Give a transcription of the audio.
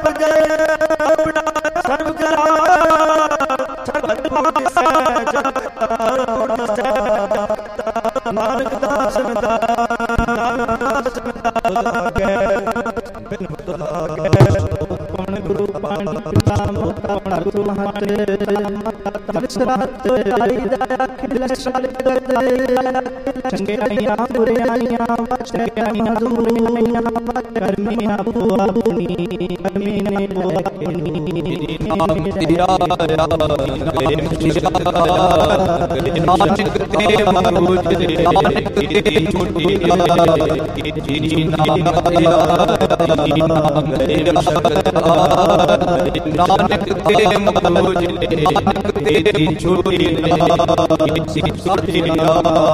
ਨਾਨਕ ਦਾਸ ਬਿਨ ਪਵਨ ਗੁਰੂ ਪਾਣੀ ਪਿਤਾ ਮੋਤਾ ਪਵਨ ਗੁਰੂ ਮਹਾਤੇ ਤਲਸਰਾਤ ਆਈ ਦਇਆ ਖਿਲ ਸਲ ਚੰਗੇ ਆਈਆਂ ਬੁਰਿਆਈਆਂ ਚੰਗਿਆਈਆਂ ਦੂਰੀਆਂ ਕਰਮੀਆਂ ਆਪਣੀ ਕਰਮੀ ਨੇ ਆਪਣੀ ਨਾਮ ਤੇਰਾ ਨਾਨਕ ਤੇ ਮਰੂਜ ਨਾਨਕ ਤੇ ਛੋਟੀ ਜੀ ਨਾਮ ਤੇਰਾ ਨਾਨਕ ਤੇ ਮਰੂਜ ਨਾਨਕ ਤੇ ਛੋਟੀ